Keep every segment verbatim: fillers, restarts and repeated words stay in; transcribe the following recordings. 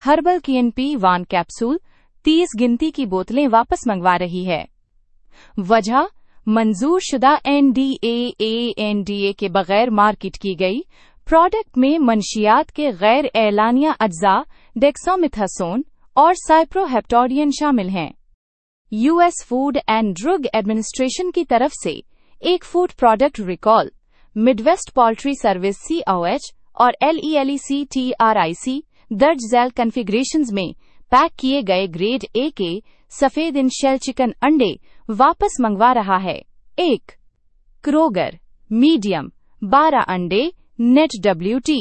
Herbal की N P one capsule तीस गिनती की बोतलें वापस मंगवा रही है। वजह मंजूर शुदा N D A N D A के बगैर मार्केट की गई प्रोडक्ट में मंशियात के गैर एलानिया अज्जा डेक्सामेथासोन और साइप्रोहेप्टोडियन शामिल हैं। US food and drug administration की तरफ से एक food product recall Midwest poultry service सी ओ एच और L E L E C T R आई सी दर्ज झैल कॉन्फ़िगरेशंस में पैक किए गए ग्रेड ए के सफेद इन शेल चिकन अंडे वापस मंगवा रहा है। एक क्रोगर मीडियम बारह अंडे नेट डब्ल्यू टी।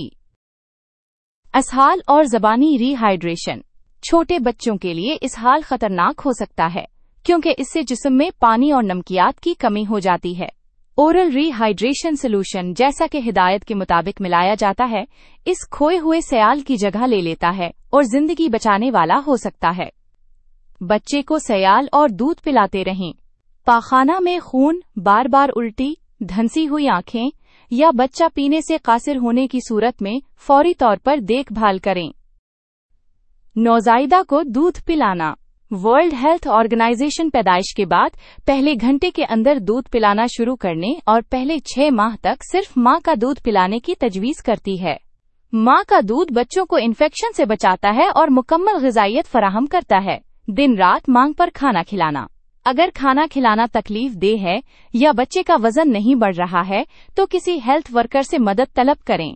असहाल और ज़बानी रीहाइड्रेशन। छोटे बच्चों के लिए इसहाल खतरनाक हो सकता है क्योंकि इससे जिस्म में पानी और नमकियात की कमी हो जाती है। ओरल रीहाइड्रेशन सॉल्यूशन जैसा कि हिदायत के मुताबिक मिलाया जाता है, इस खोए हुए सयाल की जगह ले लेता है और जिंदगी बचाने वाला हो सकता है। बच्चे को सयाल और दूध पिलाते रहें। पाखाना में खून, बार बार उल्टी, धंसी हुई आंखें या बच्चा पीने से कासिर होने की सूरत में फौरी तौर पर देखभाल करें। नौजायदा को दूध पिलाना। वर्ल्ड हेल्थ ऑर्गेनाइजेशन पैदाइश के बाद पहले घंटे के अंदर दूध पिलाना शुरू करने और पहले छह माह तक सिर्फ मां का दूध पिलाने की तजवीज करती है। मां का दूध बच्चों को इन्फेक्शन से बचाता है और मुकम्मल ग़िज़ाइयत फराहम करता है। दिन रात मांग पर खाना खिलाना। अगर खाना खिलाना तकलीफ देह है या बच्चे का वजन नहीं बढ़ रहा है तो किसी हेल्थ वर्कर से मदद तलब करें।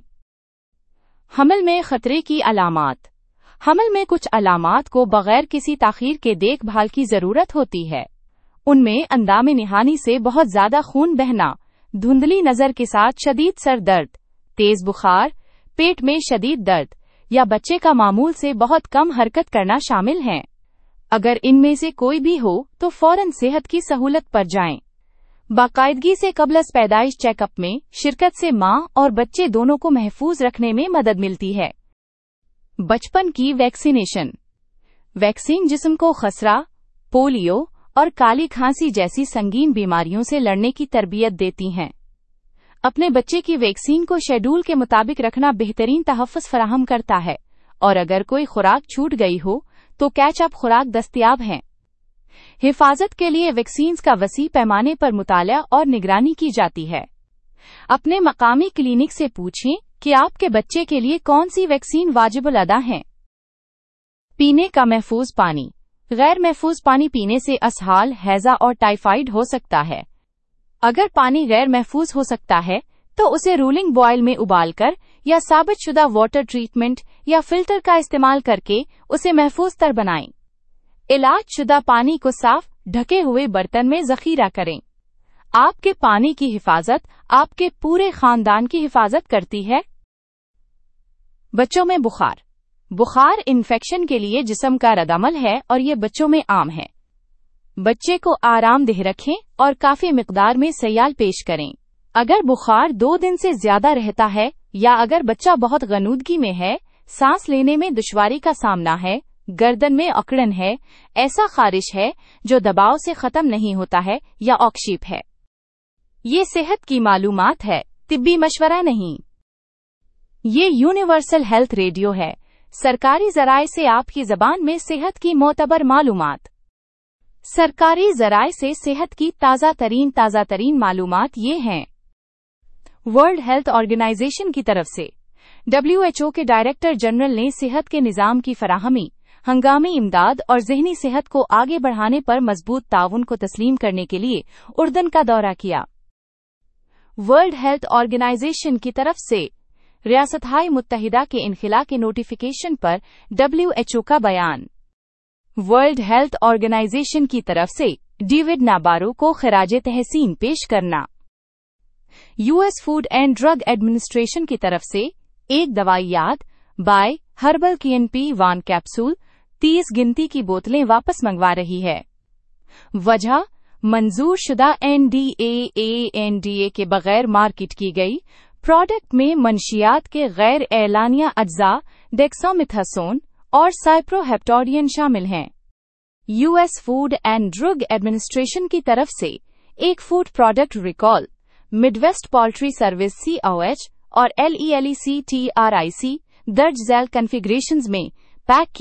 हमल में खतरे की अलामात। हमल में कुछ अलामात को बगैर किसी ताखीर के देखभाल की जरूरत होती है। उनमें अंदामे निहानी से बहुत ज्यादा खून बहना, धुंधली नजर के साथ शदीद सर दर्द, तेज बुखार, पेट में शदीद दर्द या बच्चे का मामूल से बहुत कम हरकत करना शामिल हैं। अगर इनमें से कोई भी हो तो फौरन सेहत की सहूलत पर जाएं। बाकायदगी से कबल पैदाइश चेकअप में शिरकत से मां और बच्चे दोनों को महफूज रखने में मदद मिलती है। बचपन की वैक्सीनेशन। वैक्सीन जिस्म को खसरा, पोलियो और काली खांसी जैसी संगीन बीमारियों से लड़ने की तरबियत देती हैं। अपने बच्चे की वैक्सीन को शेड्यूल के मुताबिक रखना बेहतरीन तहफ़्फ़ुज़ फराहम करता है और अगर कोई खुराक छूट गई हो तो कैच अप खुराक दस्तयाब हैं। हिफाजत के लिए वैक्सीन का वसी पैमाने पर मुताला और निगरानी की जाती है। अपने मकामी क्लिनिक से पूछें कि आपके बच्चे के लिए कौन सी वैक्सीन वाजिबुल अदा है। पीने का महफूज पानी। गैर महफूज पानी पीने से असहाल, हैजा और टाइफाइड हो सकता है। अगर पानी गैर महफूज हो सकता है तो उसे रूलिंग बॉयल में उबालकर या साबितशुदा वाटर ट्रीटमेंट या फिल्टर का इस्तेमाल करके उसे महफूज तर बनाएं। इलाज शुदा पानी को साफ ढके हुए बर्तन में जखीरा करें। आपके पानी की हिफाजत आपके पूरे खानदान की हिफाजत करती है। बच्चों में बुखार। बुखार इन्फेक्शन के लिए जिस्म का रद्द-अमल है और ये बच्चों में आम है। बच्चे को आरामदेह रखें और काफी मिकदार में सयाल पेश करें। अगर बुखार दो दिन से ज्यादा रहता है या अगर बच्चा बहुत गनूदगी में है, सांस लेने में दुश्वारी का सामना है, गर्दन में अकड़न है, ऐसा खारिश है जो दबाव से खत्म नहीं होता है या ऑक्शीप है। ये सेहत की मालूमात है, तिब्बी मशवरा नहीं। ये यूनिवर्सल हेल्थ रेडियो है, सरकारी ज़राए से आपकी ज़बान में सेहत की मोतबर मालूमात। सरकारी ज़राए से सेहत की ताज़ा तरीन ताज़ा तरीन मालूमात ये हैं। वर्ल्ड हेल्थ ऑर्गेनाइजेशन की तरफ से डब्ल्यू एच ओ के डायरेक्टर जनरल ने सेहत के निज़ाम की फराहमी, हंगामी इमदाद और ज़हनी सेहत को आगे बढ़ाने पर मजबूत ताउन को तस्लीम करने के लिए उर्दन का दौरा किया। वर्ल्ड हेल्थ ऑर्गेनाइजेशन की तरफ से रियासत-हाय मुत्तहिदा के इनखिला के नोटिफिकेशन पर डब्ल्यू एच ओ का बयान। वर्ल्ड हेल्थ ऑर्गेनाइजेशन की तरफ से डेविड नाबारो को खिराज तहसीन पेश करना। US food and drug administration की तरफ से एक दवाई याद बाय हर्बल की एन पी वन कैप्सूल तीस गिनती की बोतलें वापस मंगवा रही है। वजह मंजूर शुदा N D A N D A के बगैर मार्केट की गई प्रोडक्ट में मंशियात के गैर एलानिया अज्जा डेक्सामेथासोन और साइप्रोहेप्टोडियन शामिल हैं। US food and drug administration की तरफ से एक food product recall Midwest poultry service सी ओ एच और L E L E C T R आई सी दर्ज झैल कॉन्फ़िगरेशंस में पैक